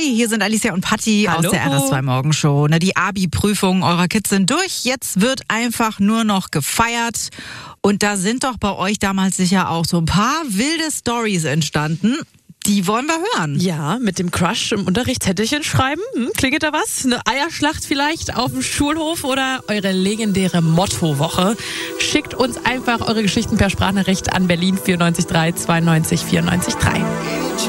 hier sind Alicia und Patti aus Hallo. der RS2 Morgenshow. Die Abi-Prüfungen eurer Kids sind durch. Jetzt wird einfach nur noch gefeiert. Und da sind doch bei euch damals sicher auch so ein paar wilde Storys entstanden. Die wollen wir hören. Ja, mit dem Crush im Unterricht Zettelchen schreiben. Klingelt da was? Eine Eierschlacht vielleicht auf dem Schulhof oder eure legendäre Mottowoche? Schickt uns einfach eure Geschichten per Sprachnachricht an Berlin 94 3 92 94 3.